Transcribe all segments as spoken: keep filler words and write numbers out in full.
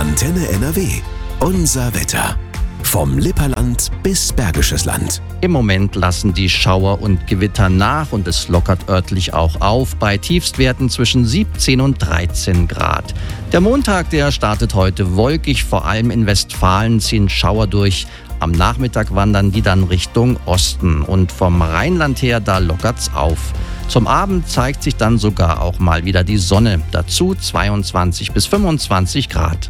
Antenne N R W. Unser Wetter. Vom Lipperland bis Bergisches Land. Im Moment lassen die Schauer und Gewitter nach und es lockert örtlich auch auf bei Tiefstwerten zwischen siebzehn und dreizehn Grad. Der Montag, der startet heute wolkig, vor allem in Westfalen ziehen Schauer durch. Am Nachmittag wandern die dann Richtung Osten und vom Rheinland her, da lockert's auf. Zum Abend zeigt sich dann sogar auch mal wieder die Sonne. Dazu zweiundzwanzig bis fünfundzwanzig Grad.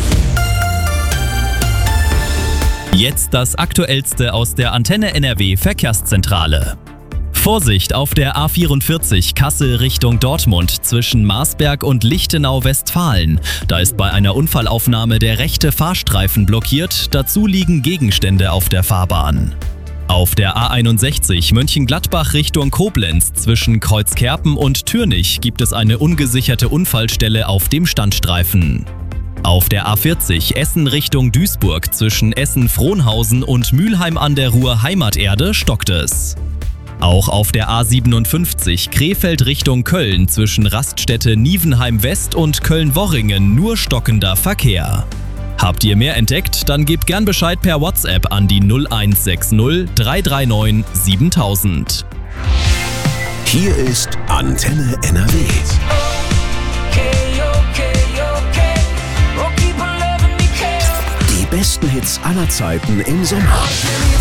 Jetzt das Aktuellste aus der Antenne N R W Verkehrszentrale. Vorsicht auf der A vierundvierzig Kassel Richtung Dortmund zwischen Marsberg und Lichtenau, Westfalen. Da ist bei einer Unfallaufnahme der rechte Fahrstreifen blockiert. Dazu liegen Gegenstände auf der Fahrbahn. Auf der A einundsechzig Mönchengladbach Richtung Koblenz zwischen Kreuzkerpen und Türnich gibt es eine ungesicherte Unfallstelle auf dem Standstreifen. Auf der A vierzig Essen Richtung Duisburg zwischen Essen-Frohnhausen und Mülheim an der Ruhr Heimaterde stockt es. Auch auf der A siebenundfünfzig Krefeld Richtung Köln zwischen Raststätte Nievenheim West und Köln-Worringen nur stockender Verkehr. Habt ihr mehr entdeckt? Dann gebt gern Bescheid per WhatsApp an die null eins sechs null drei drei neun siebentausend. Hier ist Antenne N R W. Die besten Hits aller Zeiten im Sommer.